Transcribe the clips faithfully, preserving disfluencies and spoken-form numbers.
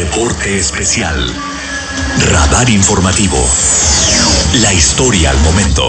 Reporte especial. Radar informativo. La historia al momento.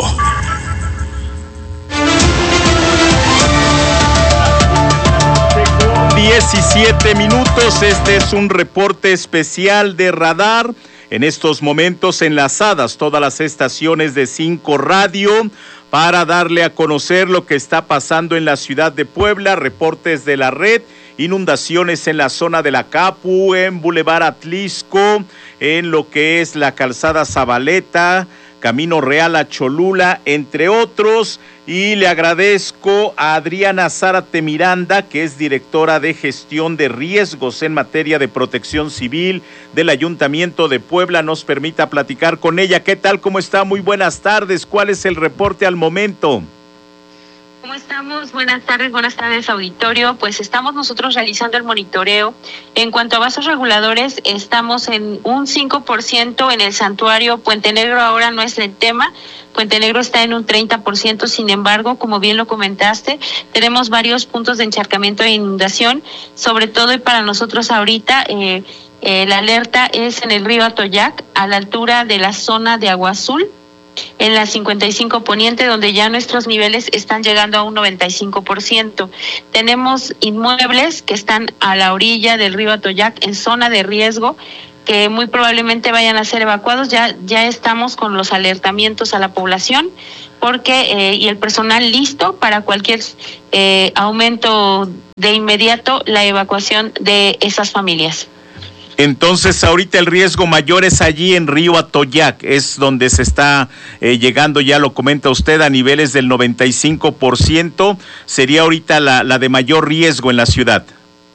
diecisiete minutos, este es un reporte especial de Radar. En estos momentos enlazadas todas las estaciones de cinco Radio para darle a conocer lo que está pasando en la ciudad de Puebla, reportes de la red, inundaciones en la zona de la Capu, en Boulevard Atlisco, en lo que es la calzada Zabaleta, Camino Real a Cholula, entre otros. Y le agradezco a Adriana Zárate Miranda, que es directora de gestión de riesgos en materia de protección civil del Ayuntamiento de Puebla, nos permita platicar con ella. ¿Qué tal? ¿Cómo está? Muy buenas tardes. ¿Cuál es el reporte al momento? ¿Cómo estamos? Buenas tardes, buenas tardes, auditorio. Pues estamos nosotros realizando el monitoreo. En cuanto a vasos reguladores, estamos en un cinco por ciento en el santuario. Puente Negro ahora no es el tema. Puente Negro está en un treinta por ciento, sin embargo, como bien lo comentaste, tenemos varios puntos de encharcamiento e inundación, sobre todo y para nosotros ahorita, eh, eh, la alerta es en el río Atoyac, a la altura de la zona de Agua Azul, en la cincuenta y cinco Poniente, donde ya nuestros niveles están llegando a un noventa y cinco por ciento. Tenemos inmuebles que están a la orilla del río Atoyac en zona de riesgo, que muy probablemente vayan a ser evacuados. Ya ya estamos con los alertamientos a la población porque eh, y el personal listo para cualquier eh, aumento de inmediato la evacuación de esas familias. Entonces, ahorita el riesgo mayor es allí en Río Atoyac, es donde se está eh, llegando, ya lo comenta usted, a niveles del noventa y cinco por ciento, sería ahorita la, la de mayor riesgo en la ciudad.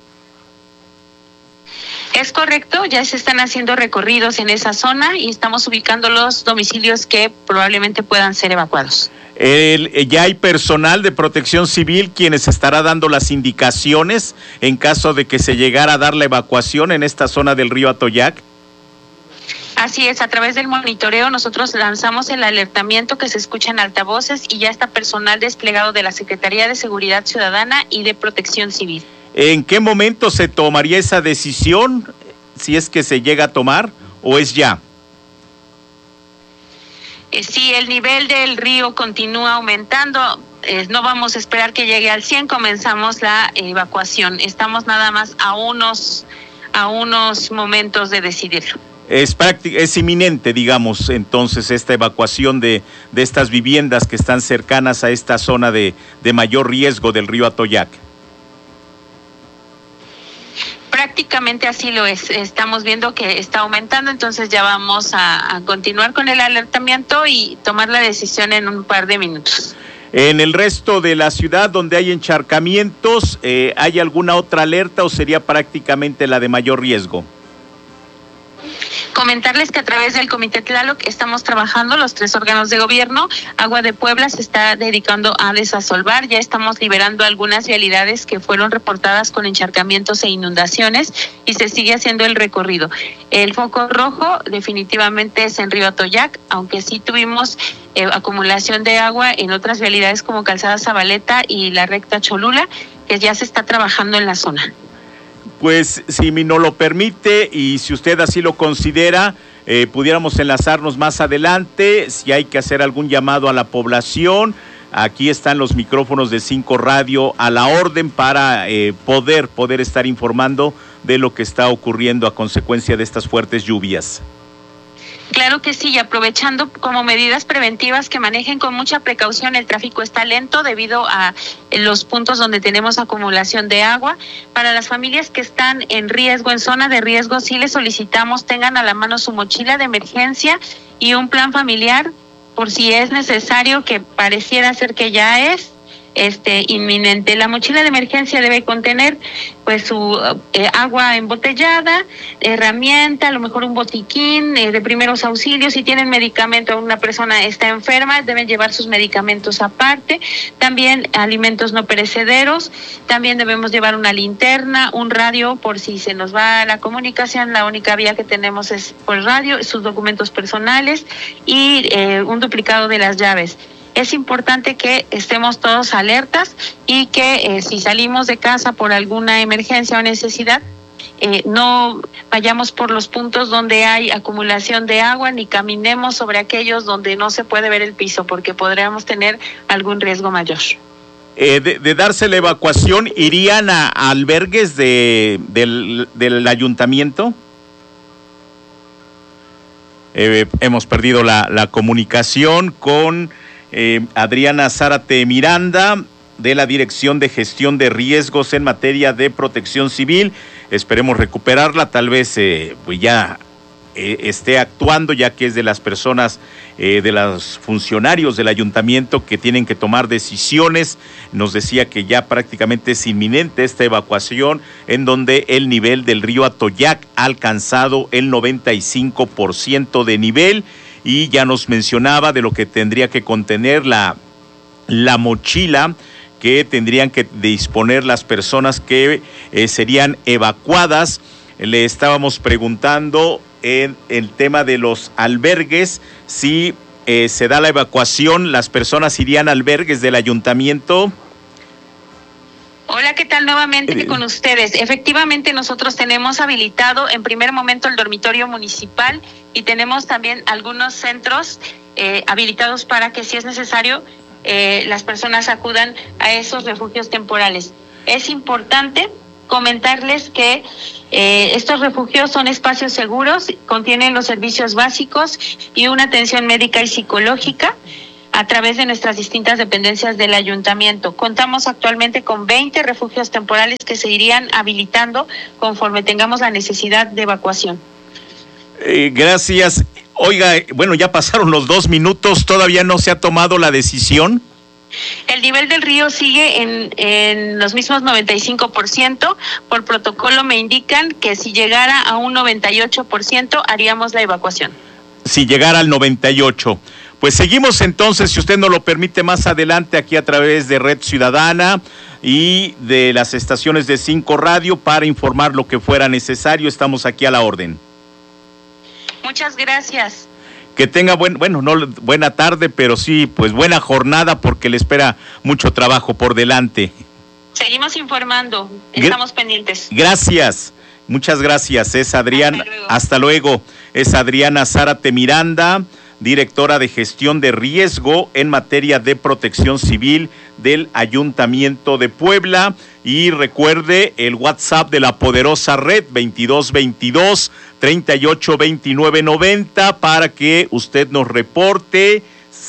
Es correcto, ya se están haciendo recorridos en esa zona y estamos ubicando los domicilios que probablemente puedan ser evacuados. El, ya hay personal de protección civil quienes estará dando las indicaciones en caso de que se llegara a dar la evacuación en esta zona del río Atoyac. Así es, a través del monitoreo nosotros lanzamos el alertamiento que se escucha en altavoces y ya está personal desplegado de la Secretaría de Seguridad Ciudadana y de Protección Civil. ¿En qué momento se tomaría esa decisión, si es que se llega a tomar, o es ya? Eh, si el nivel del río continúa aumentando, eh, no vamos a esperar que llegue al cien, comenzamos la evacuación. Estamos nada más a unos, a unos momentos de decidirlo. Es práctica, es inminente, digamos, entonces, esta evacuación de, de estas viviendas que están cercanas a esta zona de, de mayor riesgo del río Atoyac. Prácticamente así lo es, estamos viendo que está aumentando, entonces ya vamos a, a continuar con el alertamiento y tomar la decisión en un par de minutos. En el resto de la ciudad donde hay encharcamientos, eh, ¿hay alguna otra alerta o sería prácticamente la de mayor riesgo? Comentarles que a través del Comité Tlaloc estamos trabajando los tres órganos de gobierno. Agua de Puebla se está dedicando a desasolvar, ya estamos liberando algunas vialidades que fueron reportadas con encharcamientos e inundaciones y se sigue haciendo el recorrido. El foco rojo definitivamente es en Río Atoyac, aunque sí tuvimos eh, acumulación de agua en otras vialidades como Calzada Zabaleta y la recta Cholula, que ya se está trabajando en la zona. Pues si me no lo permite y si usted así lo considera, eh, pudiéramos enlazarnos más adelante, si hay que hacer algún llamado a la población. Aquí están los micrófonos de cinco Radio a la orden para eh, poder, poder estar informando de lo que está ocurriendo a consecuencia de estas fuertes lluvias. Claro que sí, y aprovechando como medidas preventivas que manejen con mucha precaución. El tráfico está lento debido a los puntos donde tenemos acumulación de agua. Para las familias que están en riesgo, en zona de riesgo, sí les solicitamos tengan a la mano su mochila de emergencia y un plan familiar por si es necesario, que pareciera ser que ya es este inminente. La mochila de emergencia debe contener pues su eh, agua embotellada, herramienta, a lo mejor un botiquín eh, de primeros auxilios. Si tienen medicamento, una persona está enferma, deben llevar sus medicamentos aparte. También alimentos no perecederos. También debemos llevar una linterna, un radio por si se nos va la comunicación. La única vía que tenemos es por radio, sus documentos personales y eh, un duplicado de las llaves. Es importante que estemos todos alertas y que eh, si salimos de casa por alguna emergencia o necesidad, eh, no vayamos por los puntos donde hay acumulación de agua, ni caminemos sobre aquellos donde no se puede ver el piso, porque podríamos tener algún riesgo mayor. Eh, de, de darse la evacuación, ¿irían a, a albergues de, del, del ayuntamiento? Eh, hemos perdido la, la comunicación con eh, Adriana Zárate Miranda, de la Dirección de Gestión de Riesgos en materia de protección civil. Esperemos recuperarla, tal vez eh, pues ya eh, esté actuando, ya que es de las personas, eh, de los funcionarios del ayuntamiento que tienen que tomar decisiones. Nos decía que ya prácticamente es inminente esta evacuación, en donde el nivel del río Atoyac ha alcanzado el noventa y cinco por ciento de nivel, y ya nos mencionaba de lo que tendría que contener la, la mochila que tendrían que disponer las personas que eh, serían evacuadas. Le estábamos preguntando en el tema de los albergues, si eh, se da la evacuación, las personas irían a albergues del ayuntamiento. Hola, ¿qué tal? Nuevamente con ustedes. Efectivamente, nosotros tenemos habilitado en primer momento el dormitorio municipal, y tenemos también algunos centros eh, habilitados para que, si es necesario, Eh, las personas acudan a esos refugios temporales. Es importante comentarles que eh, estos refugios son espacios seguros, contienen los servicios básicos y una atención médica y psicológica a través de nuestras distintas dependencias del ayuntamiento. Contamos actualmente con veinte refugios temporales que se irían habilitando conforme tengamos la necesidad de evacuación. Eh, gracias. Oiga, bueno, ya pasaron los dos minutos, ¿todavía no se ha tomado la decisión? El nivel del río sigue en, en los mismos noventa y cinco por ciento. Por protocolo me indican que si llegara a un noventa y ocho por ciento haríamos la evacuación. Si llegara al noventa y ocho por ciento. Pues seguimos entonces, si usted nos lo permite, más adelante aquí a través de Red Ciudadana y de las estaciones de Cinco Radio para informar lo que fuera necesario. Estamos aquí a la orden. Muchas gracias. Que tenga buen, bueno, no buena tarde, pero sí, pues buena jornada, porque le espera mucho trabajo por delante. Seguimos informando, estamos Gr- pendientes. Gracias, muchas gracias. Es Adriana, hasta luego. hasta luego. Es Adriana Zárate Miranda, directora de Gestión de Riesgo en materia de protección civil del Ayuntamiento de Puebla. Y recuerde el WhatsApp de la poderosa red, veintidós veintidós, treinta y ocho veintinueve noventa, para que usted nos reporte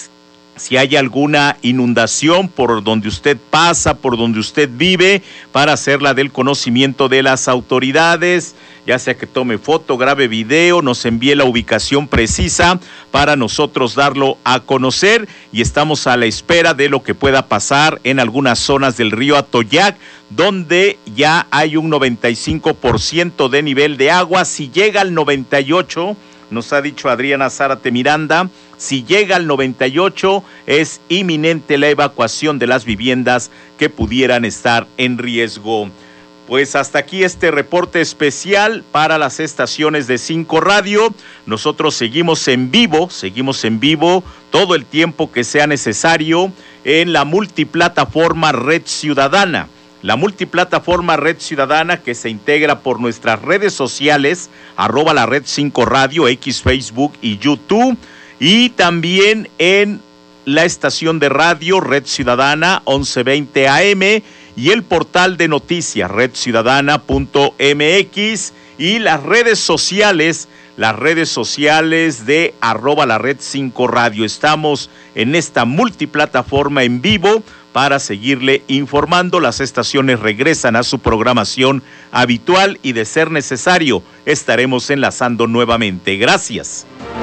si hay alguna inundación por donde usted pasa, por donde usted vive, para hacerla del conocimiento de las autoridades, ya sea que tome foto, grabe video, nos envíe la ubicación precisa para nosotros darlo a conocer, y estamos a la espera de lo que pueda pasar en algunas zonas del río Atoyac, donde ya hay un noventa y cinco por ciento de nivel de agua. Si llega al noventa y ocho por ciento, nos ha dicho Adriana Zárate Miranda, si llega al noventa y ocho por ciento es inminente la evacuación de las viviendas que pudieran estar en riesgo. Pues hasta aquí este reporte especial para las estaciones de Cinco Radio. Nosotros seguimos en vivo, seguimos en vivo todo el tiempo que sea necesario en la multiplataforma Red Ciudadana. La multiplataforma Red Ciudadana, que se integra por nuestras redes sociales, arroba la Red Cinco Radio, X, Facebook y YouTube, y también en la estación de radio Red Ciudadana once veinte A M y el portal de noticias red ciudadana punto m x, y las redes sociales, las redes sociales de arroba la Red Cinco Radio. Estamos en esta multiplataforma en vivo para seguirle informando. Las estaciones regresan a su programación habitual y, de ser necesario, estaremos enlazando nuevamente. Gracias.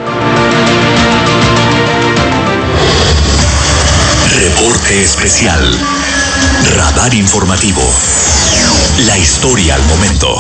Reporte especial. Radar informativo. La historia al momento.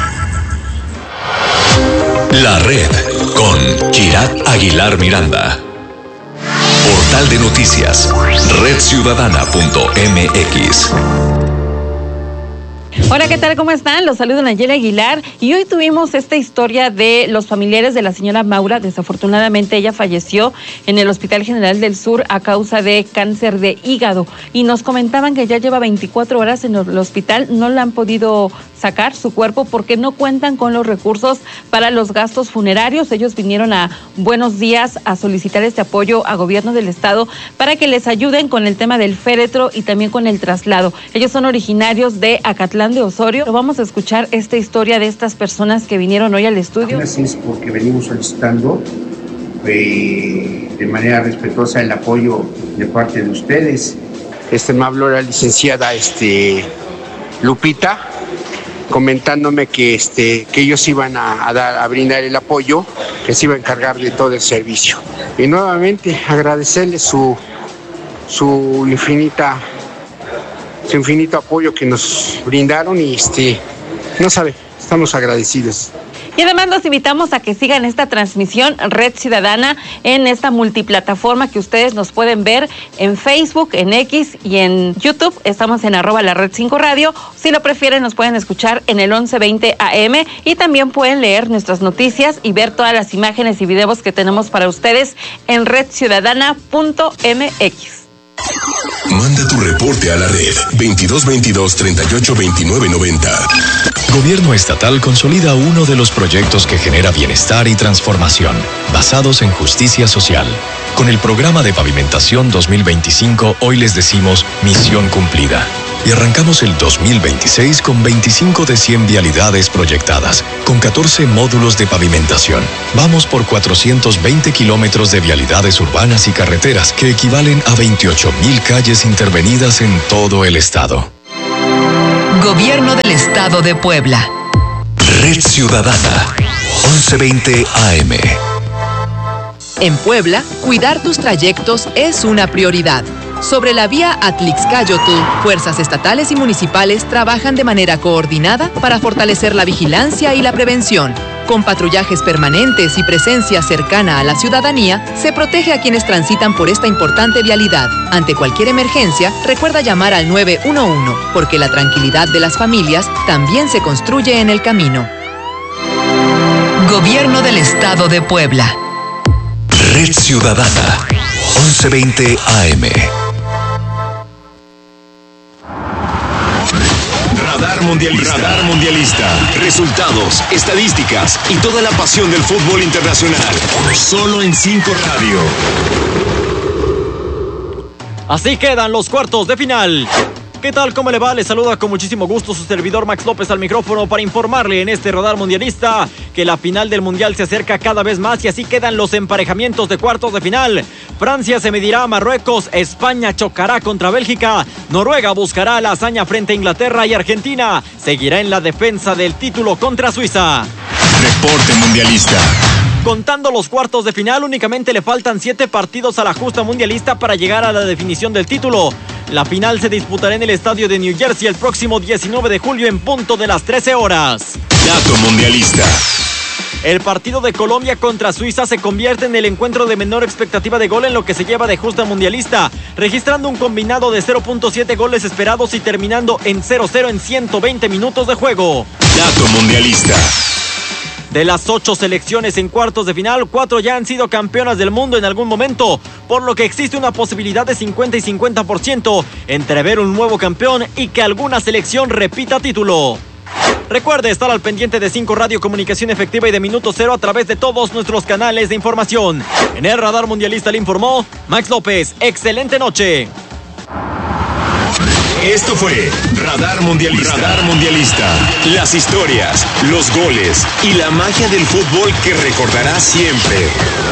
La red con Kirat Aguilar Miranda. Portal de noticias red ciudadana punto m x. Hola, ¿qué tal? ¿Cómo están? Los saludo Nayeli Aguilar y hoy tuvimos esta historia de los familiares de la señora Maura. Desafortunadamente ella falleció en el Hospital General del Sur a causa de cáncer de hígado y nos comentaban que ya lleva veinticuatro horas en el hospital, no la han podido sacar su cuerpo porque no cuentan con los recursos para los gastos funerarios. Ellos vinieron a Buenos Días a solicitar este apoyo a gobierno del estado para que les ayuden con el tema del féretro y también con el traslado. Ellos son originarios de Acatlán de Osorio. Vamos a escuchar esta historia de estas personas que vinieron hoy al estudio. Así es porque venimos solicitando eh, de manera respetuosa el apoyo de parte de ustedes. Este me habló la licenciada este, Lupita, comentándome que, este, que ellos iban a, a, dar, a brindar el apoyo, que se iba a encargar de todo el servicio. Y nuevamente agradecerles su, su infinita su infinito apoyo que nos brindaron y este, no sabe, estamos agradecidos. Y además los invitamos a que sigan esta transmisión Red Ciudadana en esta multiplataforma que ustedes nos pueden ver en Facebook, en X y en YouTube. Estamos en arroba la Red cinco Radio. Si lo prefieren nos pueden escuchar en el once veinte A M y también pueden leer nuestras noticias y ver todas las imágenes y videos que tenemos para ustedes en red ciudadana punto m x. Manda tu reporte a la red veintidós veintidós treinta y ocho veintinueve noventa. Gobierno estatal consolida uno de los proyectos que genera bienestar y transformación, basados en justicia social. Con el programa de pavimentación dos mil veinticinco, hoy les decimos misión cumplida. Y arrancamos el dos mil veintiséis con veinticinco de cien vialidades proyectadas, con catorce módulos de pavimentación. Vamos por cuatrocientos veinte kilómetros de vialidades urbanas y carreteras, que equivalen a veintiocho mil calles intervenidas en todo el estado. Gobierno del Estado de Puebla. Red Ciudadana, once veinte A M. En Puebla, cuidar tus trayectos es una prioridad. Sobre la vía Atlixcáyotl, fuerzas estatales y municipales trabajan de manera coordinada para fortalecer la vigilancia y la prevención. Con patrullajes permanentes y presencia cercana a la ciudadanía, se protege a quienes transitan por esta importante vialidad. Ante cualquier emergencia, recuerda llamar al nueve uno uno, porque la tranquilidad de las familias también se construye en el camino. Gobierno del Estado de Puebla. Red Ciudadana, once veinte A M. Radar Mundialista. Radar Mundialista. Resultados, estadísticas y toda la pasión del fútbol internacional. Solo en cinco Radio. Así quedan los cuartos de final. ¿Qué tal? ¿Cómo le va? Le saluda con muchísimo gusto su servidor Max López al micrófono para informarle en este Radar Mundialista que la final del Mundial se acerca cada vez más y así quedan los emparejamientos de cuartos de final. Francia se medirá a Marruecos, España chocará contra Bélgica, Noruega buscará la hazaña frente a Inglaterra y Argentina seguirá en la defensa del título contra Suiza. Reporte Mundialista. Contando los cuartos de final, únicamente le faltan siete partidos a la justa mundialista para llegar a la definición del título. La final se disputará en el estadio de New Jersey el próximo diecinueve de julio en punto de las trece horas. Dato mundialista. El partido de Colombia contra Suiza se convierte en el encuentro de menor expectativa de gol en lo que se lleva de justa mundialista, registrando un combinado de cero punto siete goles esperados y terminando en cero cero en ciento veinte minutos de juego. Dato mundialista. De las ocho selecciones en cuartos de final, cuatro ya han sido campeonas del mundo en algún momento, por lo que existe una posibilidad de cincuenta y cincuenta por ciento entre ver un nuevo campeón y que alguna selección repita título. Recuerde estar al pendiente de cinco Radio, comunicación efectiva y de Minuto Cero a través de todos nuestros canales de información. En el Radar Mundialista le informó Max López. Excelente noche. Esto fue Radar Mundialista. Radar Mundialista. Las historias, los goles y la magia del fútbol que recordarás siempre.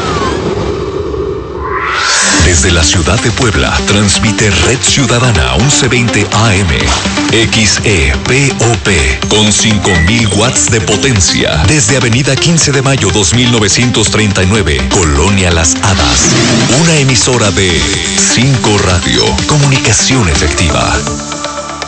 Desde la ciudad de Puebla, transmite Red Ciudadana once veinte A M. X E P O P con cinco mil watts de potencia. Desde Avenida quince de mayo dos mil novecientos treinta y nueve, Colonia Las Hadas. Una emisora de cinco Radio. Comunicación efectiva.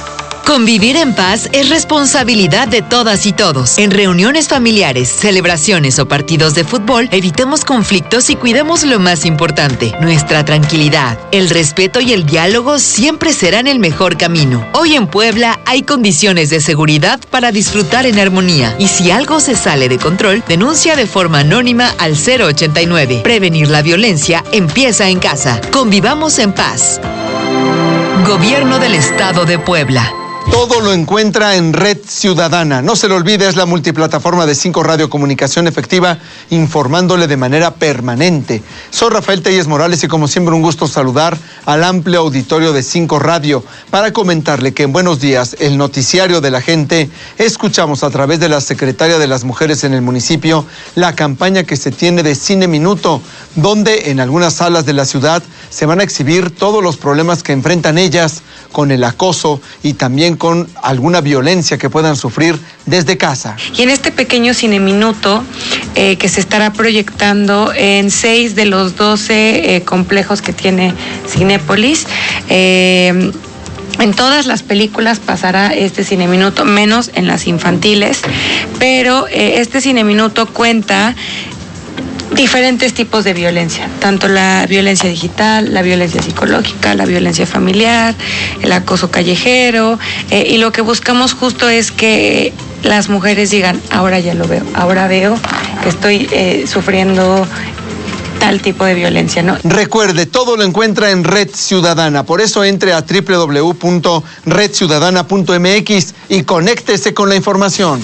Convivir en paz es responsabilidad de todas y todos. En reuniones familiares, celebraciones o partidos de fútbol, evitemos conflictos y cuidemos lo más importante, nuestra tranquilidad. El respeto y el diálogo siempre serán el mejor camino. Hoy en Puebla hay condiciones de seguridad para disfrutar en armonía. Y si algo se sale de control, denuncia de forma anónima al cero ochenta y nueve. Prevenir la violencia empieza en casa. Convivamos en paz. Gobierno del Estado de Puebla. Todo lo encuentra en Red Ciudadana. No se lo olvide, es la multiplataforma de cinco Radio Comunicación Efectiva, informándole de manera permanente. Soy Rafael Telles Morales y como siempre un gusto saludar al amplio auditorio de cinco Radio para comentarle que en Buenos Días, el noticiario de la gente, escuchamos a través de la Secretaria de las Mujeres en el municipio la campaña que se tiene de Cine Minuto, donde en algunas salas de la ciudad se van a exhibir todos los problemas que enfrentan ellas con el acoso y también con alguna violencia que puedan sufrir desde casa. Y en este pequeño Cine Minuto, eh, que se estará proyectando en seis de los doce eh, complejos que tiene Cinépolis, eh, en todas las películas pasará este Cine Minuto, menos en las infantiles, pero eh, este Cine Minuto cuenta diferentes tipos de violencia, tanto la violencia digital, la violencia psicológica, la violencia familiar, el acoso callejero, eh, y lo que buscamos justo es que las mujeres digan, ahora ya lo veo, ahora veo que estoy eh, sufriendo tal tipo de violencia, ¿no? Recuerde, todo lo encuentra en Red Ciudadana, por eso entre a doble u doble u doble u punto red ciudadana punto m x y conéctese con la información.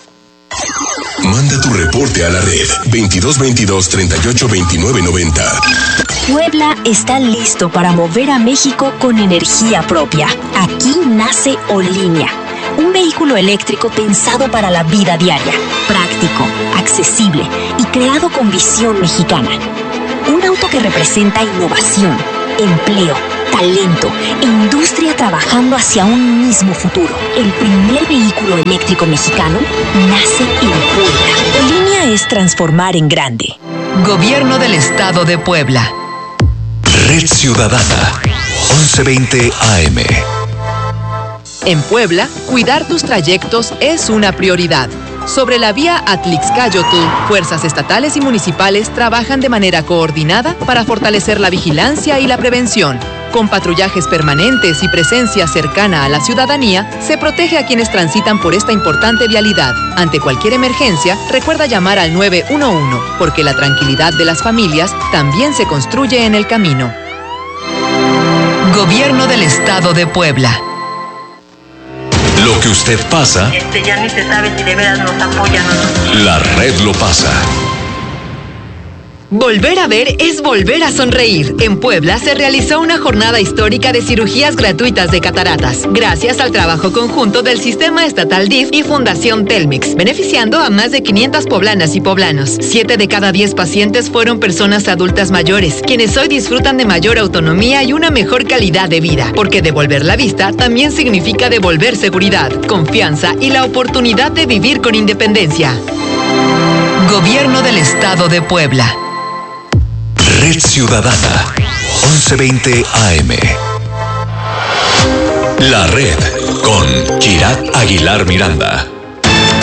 Manda tu reporte a la red veintidós veintidós treinta y ocho veintinueve noventa. Puebla está listo para mover a México con energía propia. Aquí nace Olinia, un vehículo eléctrico pensado para la vida diaria, práctico, accesible y creado con visión mexicana. Un auto que representa innovación, empleo, talento e industria trabajando hacia un mismo futuro. El primer vehículo eléctrico mexicano nace en Puebla. Olinia es transformar en grande. Gobierno del Estado de Puebla. Red Ciudadana, once veinte A M. En Puebla, cuidar tus trayectos es una prioridad. Sobre la vía Atlixcáyotl, fuerzas estatales y municipales trabajan de manera coordinada para fortalecer la vigilancia y la prevención. Con patrullajes permanentes y presencia cercana a la ciudadanía, se protege a quienes transitan por esta importante vialidad. Ante cualquier emergencia, recuerda llamar al nueve uno uno, porque la tranquilidad de las familias también se construye en el camino. Gobierno del Estado de Puebla. Lo que usted pasa, Este, ya ni se sabe si de veras nos apoyan o no. la red lo pasa. Volver a ver es volver a sonreír. En Puebla se realizó una jornada histórica de cirugías gratuitas de cataratas, gracias al trabajo conjunto del Sistema Estatal D I F y Fundación Telmex, beneficiando a más de quinientas poblanas y poblanos. Siete de cada diez pacientes fueron personas adultas mayores, quienes hoy disfrutan de mayor autonomía y una mejor calidad de vida, porque devolver la vista también significa devolver seguridad, confianza y la oportunidad de vivir con independencia. Gobierno del Estado de Puebla. Red Ciudadana, once veinte A M. La red con Kirat Aguilar Miranda.